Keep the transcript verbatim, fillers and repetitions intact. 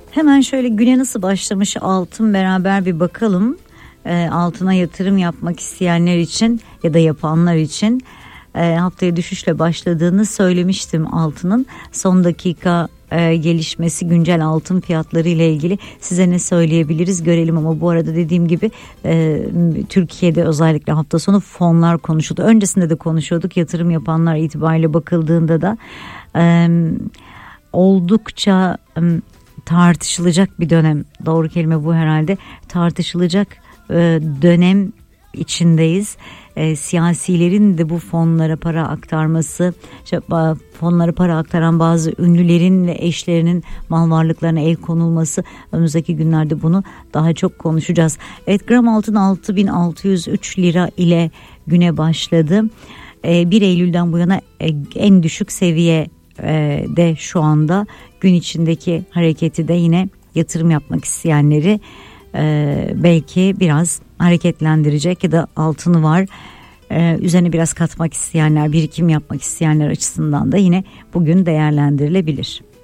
Hemen şöyle güne nasıl başlamış altın beraber bir bakalım. E, altına yatırım yapmak isteyenler için ya da yapanlar için e, haftaya düşüşle başladığını söylemiştim altının. Son dakika e, gelişmesi, güncel altın fiyatları ile ilgili size ne söyleyebiliriz görelim, ama bu arada dediğim gibi e, Türkiye'de özellikle hafta sonu fonlar konuşuldu. Öncesinde de konuşuyorduk, yatırım yapanlar itibariyle bakıldığında da e, oldukça e, tartışılacak bir dönem, doğru kelime bu herhalde, tartışılacak e, dönem içindeyiz. E, siyasilerin de bu fonlara para aktarması, işte, fonlara para aktaran bazı ünlülerin ve eşlerinin mal varlıklarına el konulması, önümüzdeki günlerde bunu daha çok konuşacağız. Evet, gram altın altı bin altı yüz üç lira ile güne başladı. E, bir Eylül'den bu yana e, en düşük seviye e, de şu anda. Gün içindeki hareketi de yine yatırım yapmak isteyenleri e, belki biraz hareketlendirecek ya da altını var. Ee, üzerine biraz katmak isteyenler, birikim yapmak isteyenler açısından da yine bugün değerlendirilebilir.